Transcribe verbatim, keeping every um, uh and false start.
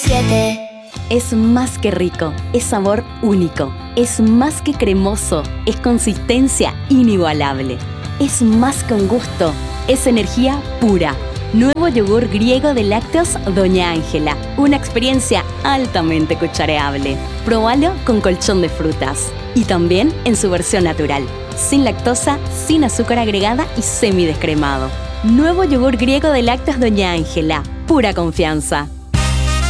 siete. Es más que rico, es sabor único, es más que cremoso, es consistencia inigualable, es más que un gusto, es energía pura. Nuevo yogur griego de lácteos Doña Ángela, una experiencia altamente cuchareable. Probalo con colchón de frutas y también en su versión natural, sin lactosa, sin azúcar agregada y semidescremado. Nuevo yogur griego de lácteos Doña Ángela, pura confianza.